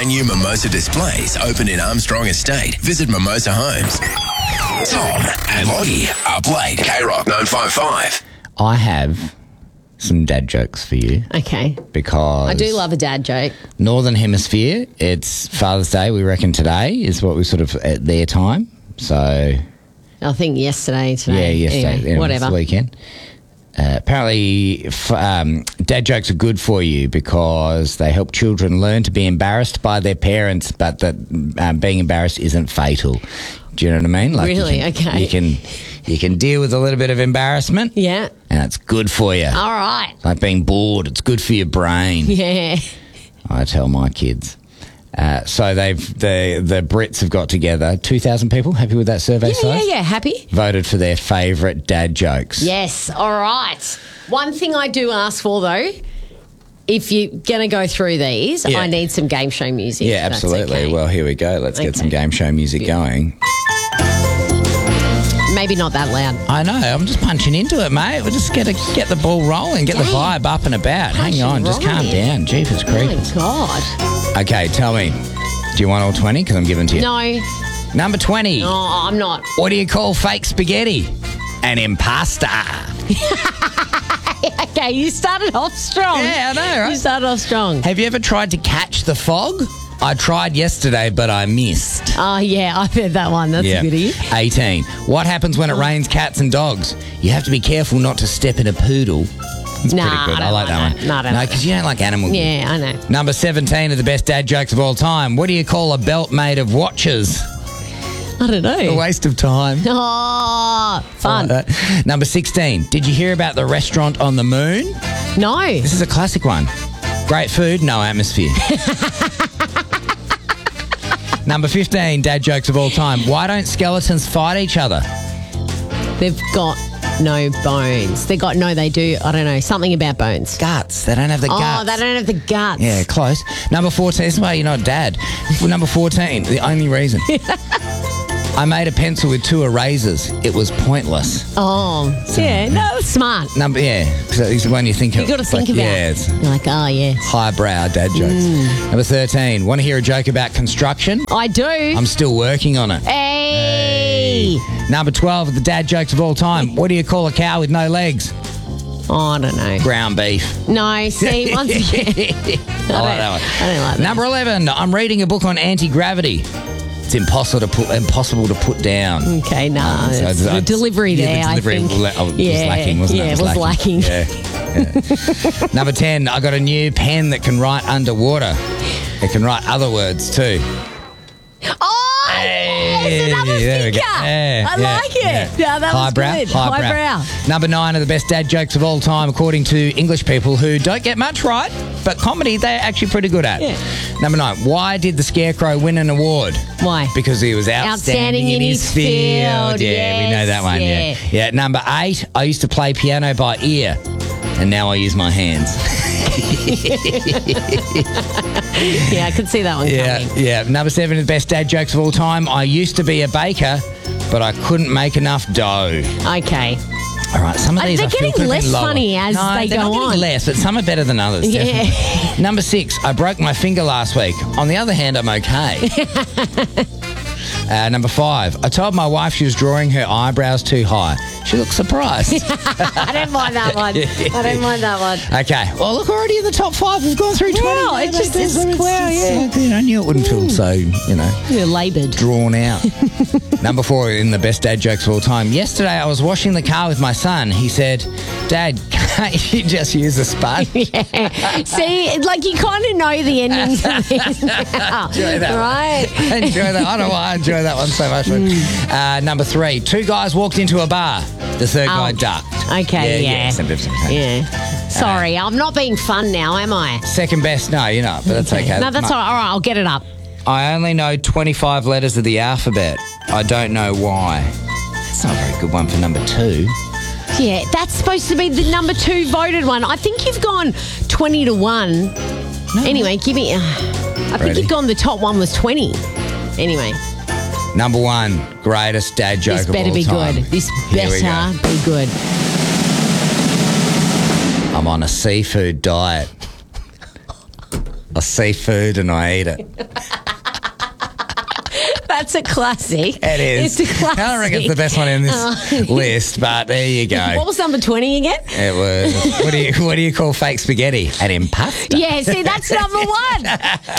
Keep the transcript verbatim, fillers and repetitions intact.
brand new Mimosa displays open in Armstrong Estate. Visit Mimosa Homes. Tom and Lottie, up late, K-Rock nine five five. I have some dad jokes for you. Okay. Because I do love a dad joke. Northern Hemisphere, it's Father's Day, we reckon today is what we sort of at their time. So I think yesterday, today. yeah, yesterday, Anyway, anyway, whatever. It's the weekend. Uh, apparently, f- um, dad jokes are good for you because they help children learn to be embarrassed by their parents, but that um, being embarrassed isn't fatal. Do you know what I mean? Like Really? You can, Okay. You can you can deal with a little bit of embarrassment. Yeah. And it's good for you. All right. Like being bored, it's good for your brain. Yeah. I tell my kids. Uh, so they've the the Brits have got together. Two thousand people. Happy with that survey Yeah, size? yeah, yeah. Happy? Voted for their favourite dad jokes. Yes. All right. One thing I do ask for, though, if you're going to go through these, Yeah. I need some game show music. Yeah, if that's absolutely. okay. Well, here we go. Let's get Okay. some game show music going. Maybe not that loud. I know. I'm just punching into it, mate. We'll just get a, get the ball rolling, get the Dang. vibe up and about. Hang Punching on, just calm right. down. Jeepers Oh, creepers. my God. Okay, tell me. Do you want all twenty? Because I'm giving to you. No. Number twenty. No, I'm not. What do you call fake spaghetti? An impasta. Okay, you started off strong. Yeah, I know, right? You started off strong. Have you ever tried to catch the fog? I tried yesterday, but I missed. Oh, yeah, I've heard that one. That's a goodie. eighteen. What happens when it rains cats and dogs? You have to be careful not to step in a poodle. That's Nah, pretty good. I I, don't like like that that. one. No, I don't no, like because you don't like animal. Yeah, I know. Number seventeen of the best dad jokes of all time. What do you call a belt made of watches? I don't know. A waste of time. Oh, fun. Like that. Number sixteen. Did you hear about the restaurant on the moon? No. This is a classic one. Great food, no atmosphere. Number fifteen, dad jokes of all time. Why don't skeletons fight each other? They've got no bones. They got, no, they do. I don't know. Something about bones. Guts. They don't have the Oh, guts. they don't have the guts. Yeah, close. Number fourteen. This is why you're not dad. Well, number fourteen, the only reason. I made a pencil with two erasers. It was pointless. Oh, yeah. No, it's smart. Number, yeah. So this is when you think You of got to it's think like, about yeah, it. it's You're like, oh, yes. highbrow dad jokes. Mm. Number thirteen. Want to hear a joke about construction? I do. I'm still working on it. hey. Number twelve, the dad jokes of all time. What do you call a cow with no legs? Oh, I don't know. Ground beef. No, see, once again. I like that one. I don't like that. Number eleven, I'm reading a book on anti-gravity. It's impossible to put impossible to put down. Okay, no, Um, so it's it's- the delivery yeah, there, the delivery I think. was la- oh, it was yeah, lacking, wasn't yeah, it? it was lacking. Yeah. Yeah. Number ten, I got a new pen that can write underwater. It can write other words too. Oh, Hey, yes, another there we go. thinker. Yeah, I yeah, like it. yeah. Yeah, that was Highbrow, good. highbrow. Number nine of the best dad jokes of all time, according to English people who don't get much right, but comedy they're actually pretty good at. Yeah. Number nine, why did the Scarecrow win an award? Why? Because he was outstanding, Outstanding in his field. Yeah, we know that one. Yeah. Yes, yeah. Number eight, I used to play piano by ear, and now I use my hands. Yeah, I could see that one Yeah, coming. yeah. Number seven of the best dad jokes of all time. I used to be a baker, but I couldn't make enough dough. Okay. All right, some of Uh, these they're I feel getting could have less been lower. funny as no, they they're go not getting on. less, but some are better than others. Yeah. Definitely. Number six, I broke my finger last week. On the other hand, I'm okay. uh, number five, I told my wife she was drawing her eyebrows too high. She looked surprised. I don't mind that one. I don't mind that one. Okay. Well, look, already in the top five. We've gone through twenty. Wow, it just is square, yeah. You know, I knew it wouldn't feel so, you know, You're laboured. drawn out. Number four in the best dad jokes of all time. Yesterday, I was washing the car with my son. He said, Dad, can't you just use a sponge? Yeah. See, like you kind of know the endings of these now. Enjoy that one. Right? I enjoy that. I don't know why I enjoy that one so much. But, uh, number three, two guys walked into a bar. The third guy Oh, ducked. Okay, Yeah, yeah. yeah, some different things. Yeah. Sorry, I'm not being fun now, am I? Second best, no, you're not, but that's okay. No, that's all right. All right, I'll get it up. I only know twenty-five letters of the alphabet. I don't know why. That's not a very good one for number two. Yeah, that's supposed to be the number two voted one. I think you've gone twenty to one. Anyway, give me. Uh, I think Ready? you've gone, the top one was twenty. Anyway, Number one, greatest dad joke this of better all be time. good. This Here we better go. be good. I'm on a seafood diet. I see food and I eat it. That's a classic. It is. It's a classic. I don't reckon it's the best one in this Oh. list, but there you go. What was number twenty again? It was. What do you What do you call fake spaghetti? An impasto. Yeah, see, that's number one.